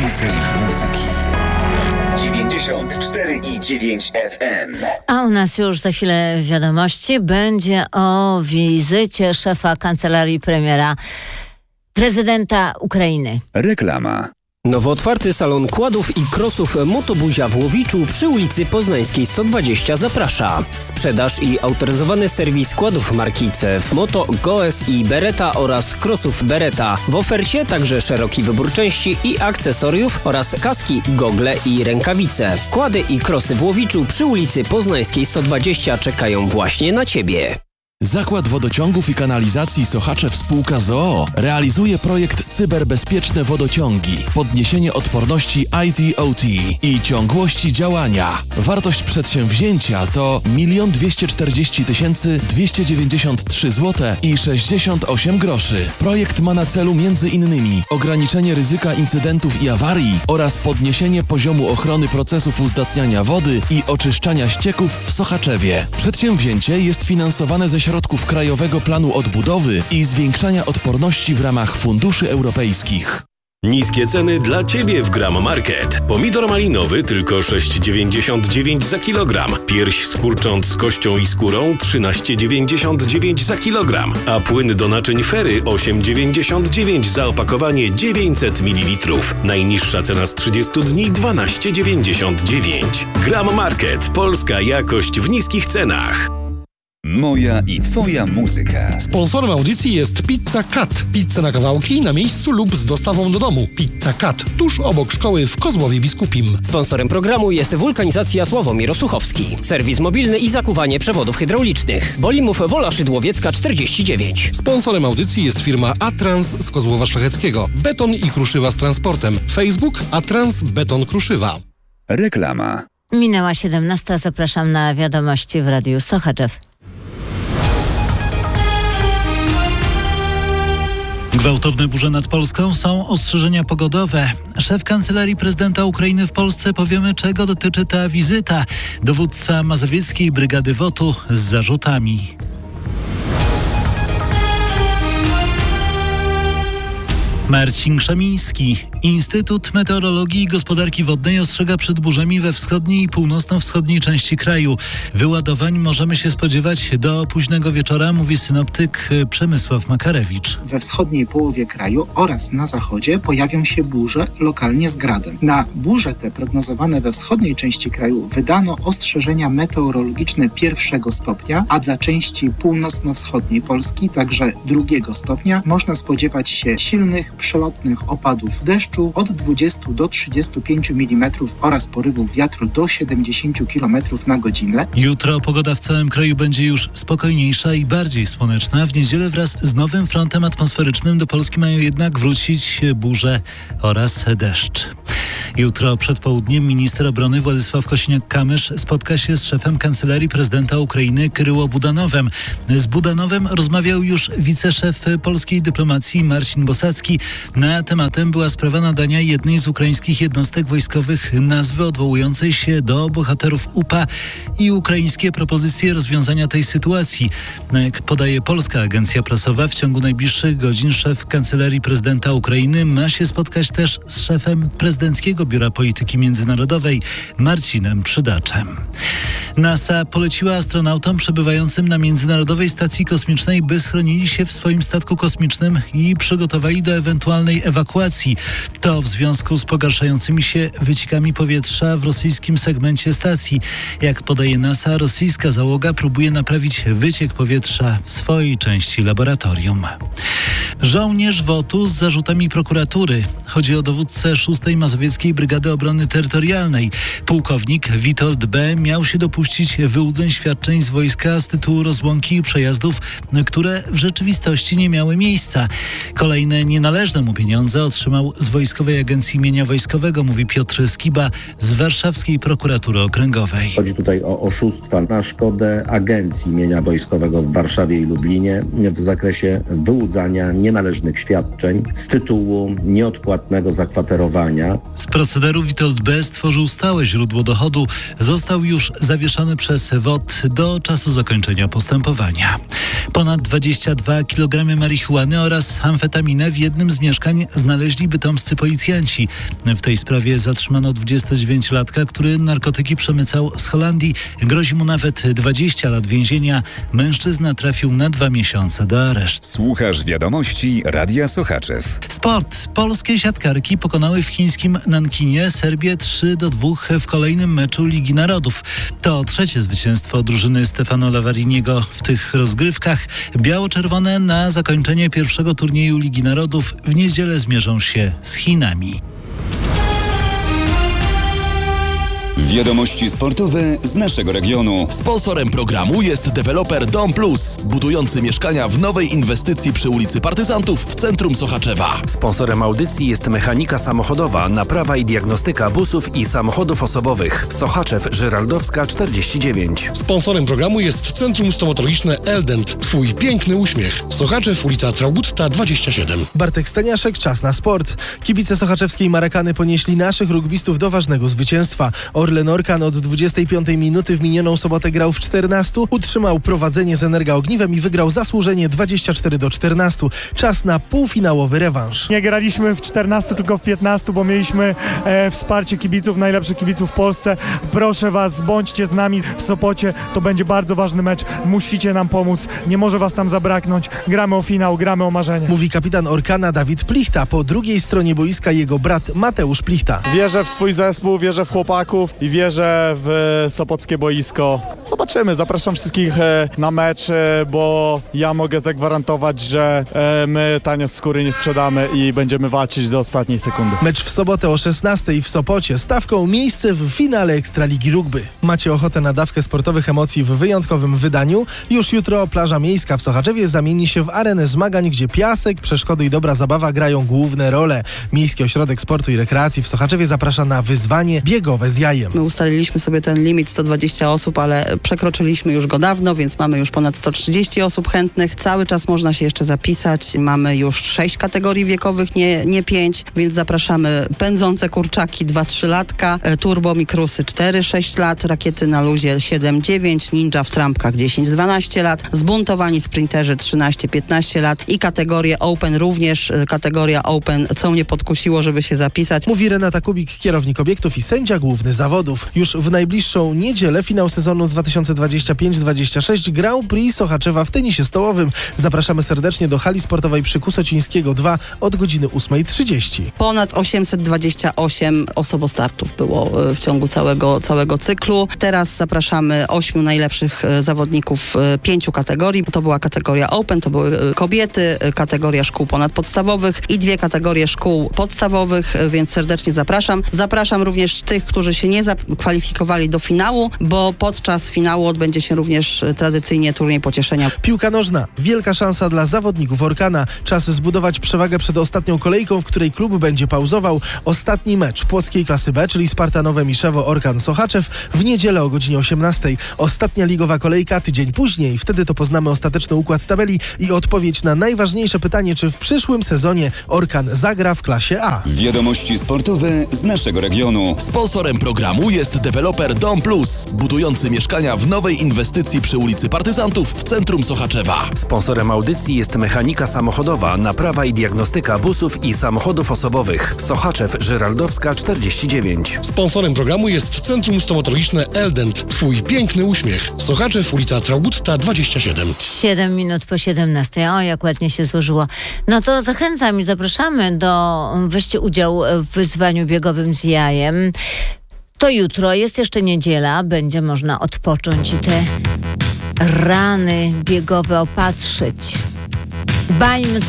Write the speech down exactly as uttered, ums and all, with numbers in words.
Więcej muzyki. dziewięćdziesiąt cztery i dziewięć F M. A u nas już za chwilę wiadomości. Będzie o wizycie szefa kancelarii premiera prezydenta Ukrainy. Reklama. Nowo otwarty salon kładów i krosów Motobuzia w Łowiczu przy ulicy Poznańskiej sto dwadzieścia zaprasza. Sprzedaż i autoryzowany serwis kładów marki C F Moto, Goes i Beretta oraz krosów Beretta. W ofercie także szeroki wybór części i akcesoriów oraz kaski, gogle i rękawice. Kłady i krosy w Łowiczu przy ulicy Poznańskiej sto dwadzieścia czekają właśnie na Ciebie. Zakład Wodociągów i Kanalizacji Sochaczew Spółka z o o realizuje projekt Cyberbezpieczne Wodociągi, podniesienie odporności I T O T i ciągłości działania. Wartość przedsięwzięcia to milion dwieście czterdzieści tysięcy dwieście dziewięćdziesiąt trzy złote i sześćdziesiąt osiem groszy. Projekt ma na celu między innymi ograniczenie ryzyka incydentów i awarii oraz podniesienie poziomu ochrony procesów uzdatniania wody i oczyszczania ścieków w Sochaczewie. Przedsięwzięcie jest finansowane ze środków Krajowego Planu Odbudowy i zwiększania odporności w ramach funduszy europejskich. Niskie ceny dla Ciebie w Gram Market. Pomidor malinowy tylko sześć dziewięćdziesiąt dziewięć za kilogram. Pierś z kurcząt z kością i skórą trzynaście dziewięćdziesiąt dziewięć za kilogram. A płyn do naczyń Fery osiem dziewięćdziesiąt dziewięć za opakowanie dziewięćset mililitrów. Najniższa cena z trzydziestu dni dwanaście dziewięćdziesiąt dziewięć. Gram Market. Polska jakość w niskich cenach. Moja i Twoja muzyka. Sponsorem audycji jest Pizza Cat. Pizza na kawałki, na miejscu lub z dostawą do domu. Pizza Cat, tuż obok szkoły w Kozłowie Biskupim. Sponsorem programu jest Wulkanizacja Sławomir Osuchowski. Serwis mobilny i zakuwanie przewodów hydraulicznych. Bolimów Wola Szydłowiecka czterdzieści dziewięć. Sponsorem audycji jest firma Atrans z Kozłowa Szlacheckiego. Beton i kruszywa z transportem. Facebook Atrans Beton Kruszywa. Reklama. Minęła siedemnasta. Zapraszam na wiadomości w Radiu Sochaczew. Gwałtowne burze nad Polską, są ostrzeżenia pogodowe. Szef Kancelarii Prezydenta Ukrainy w Polsce, powiemy, czego dotyczy ta wizyta. Dowódca Mazowieckiej Brygady W O T-u z zarzutami. Marcin Krzemiński. Instytut Meteorologii i Gospodarki Wodnej ostrzega przed burzami we wschodniej i północno-wschodniej części kraju. Wyładowań możemy się spodziewać do późnego wieczora, mówi synoptyk Przemysław Makarewicz. We wschodniej połowie kraju oraz na zachodzie pojawią się burze, lokalnie z gradem. Na burze te prognozowane we wschodniej części kraju wydano ostrzeżenia meteorologiczne pierwszego stopnia, a dla części północno-wschodniej Polski, także drugiego stopnia, można spodziewać się silnych, przelotnych opadów deszczu od dwudziestu do trzydziestu pięciu milimetrów oraz porywów wiatru do siedemdziesięciu kilometrów na godzinę. Jutro pogoda w całym kraju będzie już spokojniejsza i bardziej słoneczna. W niedzielę wraz z nowym frontem atmosferycznym do Polski mają jednak wrócić burze oraz deszcz. Jutro przed południem minister obrony Władysław Kosiniak-Kamysz spotka się z szefem Kancelarii Prezydenta Ukrainy Kryło Budanowem. Z Budanowem rozmawiał już wiceszef polskiej dyplomacji Marcin Bosacki. Na tematem była sprawa nadania jednej z ukraińskich jednostek wojskowych nazwy odwołującej się do bohaterów U P A i ukraińskie propozycje rozwiązania tej sytuacji. Jak podaje polska agencja prasowa, w ciągu najbliższych godzin szef Kancelarii Prezydenta Ukrainy ma się spotkać też z szefem Prezydenckiego Biura Polityki Międzynarodowej Marcinem Przydaczem. NASA poleciła astronautom przebywającym na Międzynarodowej Stacji Kosmicznej, by schronili się w swoim statku kosmicznym i przygotowali do ewentualnej ewakuacji. To w związku z pogarszającymi się wyciekami powietrza w rosyjskim segmencie stacji. Jak podaje NASA, rosyjska załoga próbuje naprawić wyciek powietrza w swojej części laboratorium. Żołnierz W O T-u z zarzutami prokuratury. Chodzi o dowódcę szóstej Mazowieckiej Brygady Obrony Terytorialnej. Pułkownik Witold B. miał się dopuścić wyłudzeń świadczeń z wojska z tytułu rozłąki i przejazdów, które w rzeczywistości nie miały miejsca. Kolejne nienależne mu pieniądze otrzymał z Wojskowej Agencji Mienia Wojskowego, mówi Piotr Skiba z Warszawskiej Prokuratury Okręgowej. Chodzi tutaj o oszustwa na szkodę Agencji Mienia Wojskowego w Warszawie i Lublinie w zakresie wyłudzania nie nienależnych świadczeń z tytułu nieodpłatnego zakwaterowania. Z procederu Witold B. stworzył stałe źródło dochodu. Został już zawieszony przez W O T do czasu zakończenia postępowania. Ponad dwadzieścia dwa kilogramy marihuany oraz amfetaminę w jednym z mieszkań znaleźli bytomscy policjanci. W tej sprawie zatrzymano dwudziestodziewięciolatka, który narkotyki przemycał z Holandii. Grozi mu nawet dwadzieścia lat więzienia. Mężczyzna trafił na dwa miesiące do aresztu. Słuchasz wiadomości Radia Sochaczew. Sport. Polskie siatkarki pokonały w chińskim Nankinie Serbię trzy do dwóch w kolejnym meczu Ligi Narodów. To trzecie zwycięstwo drużyny Stefano Lavariniego w tych rozgrywkach. Biało-czerwone na zakończenie pierwszego turnieju Ligi Narodów w niedzielę zmierzą się z Chinami. Wiadomości sportowe z naszego regionu. Sponsorem programu jest deweloper Dom Plus, budujący mieszkania w nowej inwestycji przy ulicy Partyzantów w centrum Sochaczewa. Sponsorem audycji jest mechanika samochodowa, naprawa i diagnostyka busów i samochodów osobowych. Sochaczew, Żyraldowska czterdzieści dziewięć. Sponsorem programu jest Centrum Stomatologiczne Eldent. Twój piękny uśmiech. Sochaczew, ulica Traubutta dwadzieścia siedem. Bartek Staniaszek, czas na sport. Kibice sochaczewskiej Marakany ponieśli naszych rugbistów do ważnego zwycięstwa. Orlen Orkan od dwudziestej piątej minuty w minioną sobotę grał w czternastu, utrzymał prowadzenie z Energa Ogniwem i wygrał zasłużenie dwadzieścia cztery do czternastu. Czas na półfinałowy rewanż. Nie graliśmy w czternastu, tylko w piętnastu, bo mieliśmy e, wsparcie kibiców, najlepszych kibiców w Polsce. Proszę was, bądźcie z nami w Sopocie, to będzie bardzo ważny mecz. Musicie nam pomóc, nie może was tam zabraknąć. Gramy o finał, gramy o marzenie. Mówi kapitan Orkana Dawid Plichta. Po drugiej stronie boiska jego brat Mateusz Plichta. Wierzę w swój zespół, wierzę w chłopaków i wierzę w sopockie boisko. Zobaczymy, zapraszam wszystkich na mecz, bo ja mogę zagwarantować, że my tanio skóry nie sprzedamy i będziemy walczyć do ostatniej sekundy. Mecz w sobotę o szesnastej w Sopocie. Stawką miejsce w finale Ekstraligi Rugby. Macie ochotę na dawkę sportowych emocji w wyjątkowym wydaniu? Już jutro plaża miejska w Sochaczewie zamieni się w arenę zmagań, gdzie piasek, przeszkody i dobra zabawa grają główne role. Miejski Ośrodek Sportu i Rekreacji w Sochaczewie zaprasza na wyzwanie biegowe z jajem. My ustaliliśmy sobie ten limit sto dwadzieścia osób, ale przekroczyliśmy już go dawno, więc mamy już ponad sto trzydzieści osób chętnych. Cały czas można się jeszcze zapisać. Mamy już sześć kategorii wiekowych, nie, nie pięć, więc zapraszamy pędzące kurczaki dwa trzy latka, turbo mikrusy cztery sześć lat, rakiety na luzie siedem dziewięć, ninja w trampkach dziesięć dwanaście lat, zbuntowani sprinterzy trzynaście piętnaście lat i kategorie open również, kategoria open, co mnie podkusiło, żeby się zapisać. Mówi Renata Kubik, kierownik obiektów i sędzia główny zawodów. Już w najbliższą niedzielę finał sezonu dwa tysiące dwudziesty piąty dwudziesty szósty Grand Prix Sochaczewa w tenisie stołowym. Zapraszamy serdecznie do hali sportowej przy Kusocińskiego dwa od godziny ósmej trzydzieści. Ponad osiemset dwadzieścia osiem osobostartów było w ciągu całego, całego cyklu. Teraz zapraszamy ośmiu najlepszych zawodników pięciu kategorii. To była kategoria Open, to były kobiety, kategoria szkół ponadpodstawowych i dwie kategorie szkół podstawowych, więc serdecznie zapraszam. Zapraszam również tych, którzy się nie zakwalifikowali do finału, bo podczas finału odbędzie się również tradycyjnie turniej pocieszenia. Piłka nożna. Wielka szansa dla zawodników Orkana. Czas zbudować przewagę przed ostatnią kolejką, w której klub będzie pauzował. Ostatni mecz płockiej klasy B, czyli Spartanowe Miszewo Orkan Sochaczew w niedzielę o godzinie osiemnastej. Ostatnia ligowa kolejka tydzień później. Wtedy to poznamy ostateczny układ tabeli i odpowiedź na najważniejsze pytanie, czy w przyszłym sezonie Orkan zagra w klasie A. Wiadomości sportowe z naszego regionu. Sponsorem programu jest deweloper Dom Plus, budujący mieszkania w nowej inwestycji przy ulicy Partyzantów w centrum Sochaczewa. Sponsorem audycji jest mechanika samochodowa, naprawa i diagnostyka busów i samochodów osobowych. Sochaczew, Żyraldowska czterdzieści dziewięć. Sponsorem programu jest Centrum Stomatologiczne Eldent. Twój piękny uśmiech. Sochaczew, ulica Traubutta dwadzieścia siedem. siedem minut po siedemnastej. O, jak ładnie się złożyło. No to zachęcam i zapraszamy do weźcie udział w wyzwaniu biegowym z jajem. To jutro, jest jeszcze niedziela, będzie można odpocząć i te rany biegowe opatrzyć. Dbajmy